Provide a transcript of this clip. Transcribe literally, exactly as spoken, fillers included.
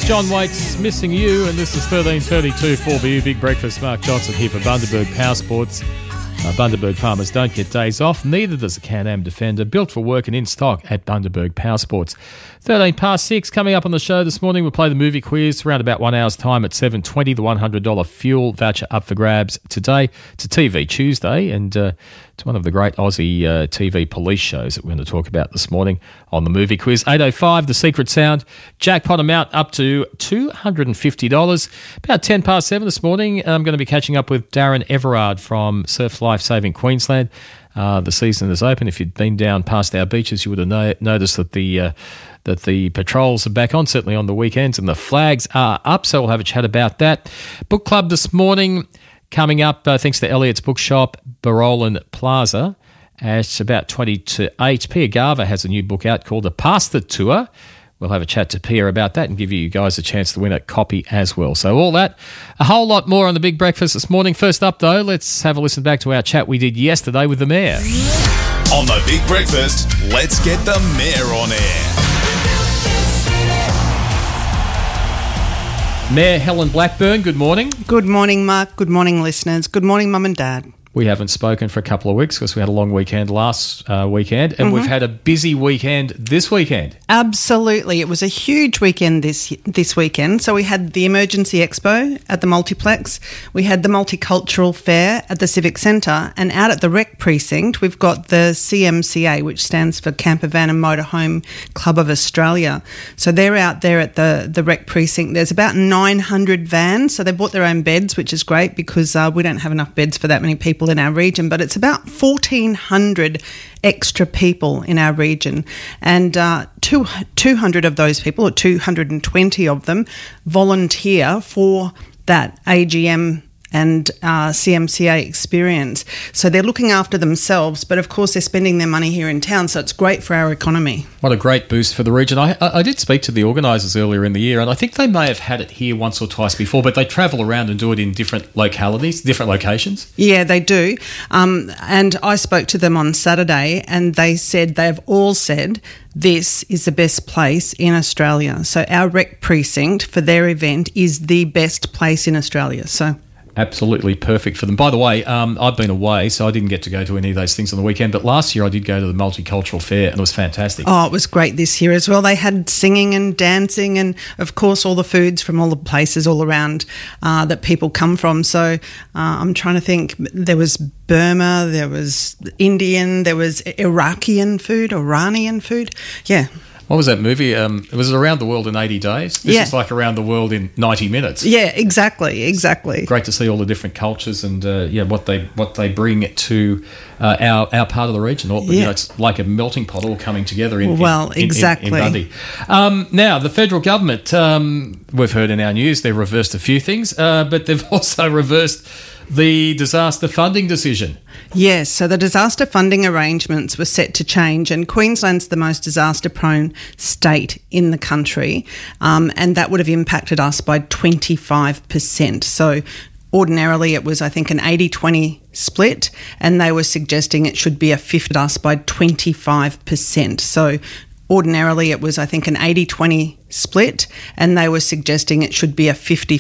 John Waite's Missing You, and this is thirteen thirty-two four B U Big Breakfast. Mark Johnson here for Bundaberg Power Sports. Uh, Bundaberg farmers don't get days off, neither does a Can-Am Defender, built for work and in stock at Bundaberg Power Sports. thirteen past six, coming up on the show this morning, we'll play the movie quiz around about one hour's time at seven twenty. The one hundred dollars fuel voucher up for grabs today. It's a T V Tuesday, and uh, it's one of the great Aussie uh, T V police shows that we're going to talk about this morning on the movie quiz. eight oh five, The Secret Sound, jackpot amount up to two hundred fifty dollars. About ten past seven this morning, I'm going to be catching up with Darren Everard from Surf Life Saving Queensland. Uh, the season is open. If you'd been down past our beaches, you would have no- noticed that the uh, that the patrols are back on, certainly on the weekends, and the flags are up, so we'll have a chat about that. Book club this morning coming up, uh, thanks to Elliott's Bookshop, Barolan Plaza. Uh, it's about twenty to eight. Pia Garva has a new book out called The Pasta Tour. We'll have a chat to Pia about that and give you guys a chance to win a copy as well. So all that, a whole lot more on the Big Breakfast this morning. First up, though, let's have a listen back to our chat we did yesterday with the Mayor. On the Big Breakfast, let's get the Mayor on air. Mayor Helen Blackburn, good morning. Good morning, Mark. Good morning, listeners. Good morning, Mum and Dad. We haven't spoken for a couple of weeks because we had a long weekend last uh, weekend, and Mm-hmm. we've had a busy weekend this weekend. Absolutely. It was a huge weekend this this weekend. So we had the Emergency Expo at the Multiplex. We had the Multicultural Fair at the Civic Centre. And out at the Rec Precinct, we've got the C M C A, which stands for Camper Van and Motorhome Club of Australia. So they're out there at the, the Rec Precinct. There's about nine hundred vans. So they bought their own beds, which is great because uh, we don't have enough beds for that many people in our region, but it's about fourteen hundred extra people in our region, and uh, two, two hundred of those people, or two hundred twenty of them, volunteer for that A G M and uh, C M C A experience. So they're looking after themselves, but of course they're spending their money here in town, so it's great for our economy. What a great boost for the region. I, I, I did speak to the organisers earlier in the year, and I think they may have had it here once or twice before, but they travel around and do it in different localities, different locations. Yeah, they do. Um, and I spoke to them on Saturday, and they said, they've all said, this is the best place in Australia. So our Rec Precinct for their event is the best place in Australia. So absolutely perfect for them. By the way, um, I've been away, so I didn't get to go to any of those things on the weekend, but last year I did go to the Multicultural Fair, and it was fantastic. Oh, it was great this year as well. They had singing and dancing and, of course, all the foods from all the places all around uh, that people come from. So uh, I'm trying to think. There was Burma, there was Indian, there was Iraqian food, Iranian food. Yeah. What was that movie? Um, it was Around the World in eighty days. This Yeah. is like Around the World in ninety minutes. Yeah, exactly, exactly. Great to see all the different cultures and uh, yeah, what they what they bring to uh, our our part of the region. All, you Yeah. know, it's like a melting pot all coming together in Well, in, in, exactly. in, in Bundy. Um, now, the federal government, um, we've heard in our news, they've reversed a few things, uh, but they've also reversed the disaster funding decision. Yes, so the disaster funding arrangements were set to change, and Queensland's the most disaster-prone state in the country, um, and that would have impacted us by twenty-five percent. So ordinarily it was, I think, an eighty twenty split, and they were suggesting it should be a fifty us by twenty-five percent. So ordinarily it was, I think, an eighty twenty split, and they were suggesting it should be a fifty